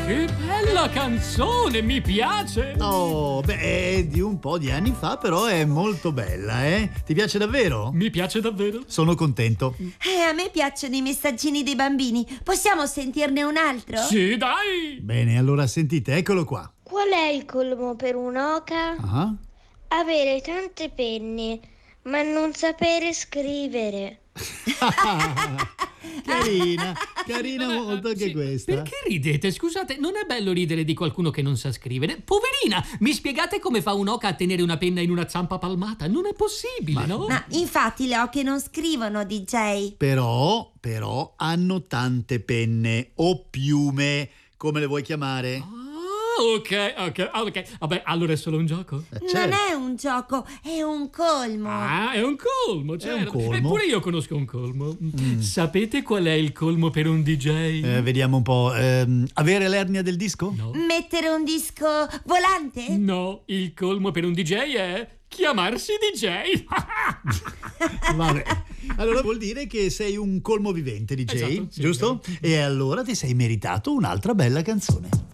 Che bella canzone, mi piace! Oh, beh, è di un po' di anni fa, però è molto bella, eh? Ti piace davvero? Mi piace davvero. Sono contento. A me piacciono i messaggini dei bambini. Possiamo sentirne un altro? Sì, dai! Bene, allora sentite, eccolo qua. Qual è il colmo per un'oca? Ah. Avere tante penne, ma non sapere scrivere. Carina molto anche Sì, questa. Perché ridete? Scusate, non è bello ridere di qualcuno che non sa scrivere? Poverina, mi spiegate come fa un'oca a tenere una penna in una zampa palmata? Non è possibile, no? Ma infatti le oche non scrivono, DJ. Però hanno tante penne o piume, come le vuoi chiamare? Ok. Vabbè, allora è solo un gioco? Non è un gioco, è un colmo. Ah, è un colmo, certo. colmo. Eppure io conosco un colmo. Sapete qual è il colmo per un DJ? Vediamo un po'. Avere l'ernia del disco? No. Mettere un disco volante? No, il colmo per un DJ è chiamarsi DJ. Vabbè. Allora vuol dire che sei un colmo vivente, DJ, Esatto, sì, giusto? E allora ti sei meritato un'altra bella canzone.